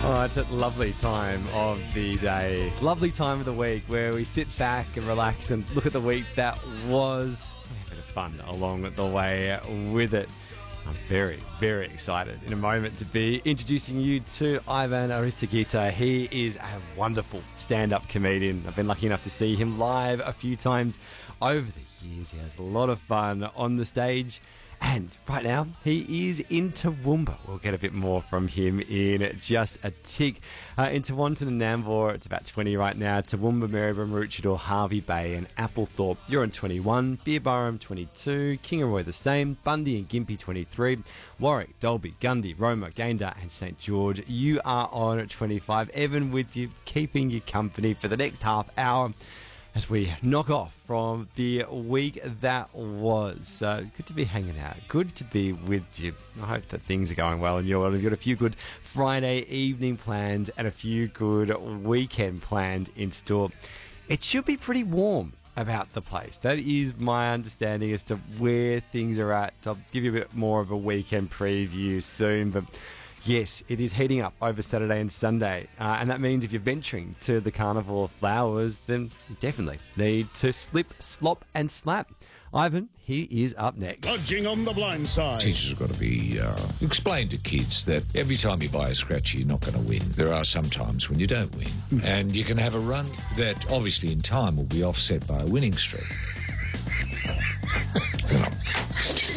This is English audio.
Oh, it's a lovely time of the day, lovely time of the week where we sit back and relax and look at the week that was. We have a bit of fun along the way with it. I'm very, very excited in a moment to be introducing you to Ivan Aristogita. He is a wonderful stand-up comedian. I've been lucky enough to see him live a few times over the years. He has a lot of fun on the stage. And right now, he is in Toowoomba. We'll get a bit more from him in just a tick. In Tewantin and Nambour, it's about 20 right now. Toowoomba, Maryborough, Maroochydore, Hervey Bay and Applethorpe, you're on 21. Beerburrum, 22. Kingaroy, the same. Bundy and Gympie, 23. Warwick, Dalby, Gundy, Roma, Gayndah and St George, you are on 25. Evan with you, keeping you company for the next half hour as we knock off from the week that was. Good to be hanging out. Good to be with you. I hope that things are going well in your world. We've got a few good Friday evening plans and a few good weekend plans in store. It should be pretty warm about the place. That is my understanding as to where things are at. I'll give you a bit more of a weekend preview soon, but yes, it is heating up over Saturday and Sunday, and that means if you're venturing to the Carnival of Flowers, then you definitely need to slip, slop and slap. Ivan, he is up next. Dodging on the blind side. Teachers have got to be explain to kids that every time you buy a scratchy, you're not going to win. There are some times when you don't win, and you can have a run that obviously in time will be offset by a winning streak.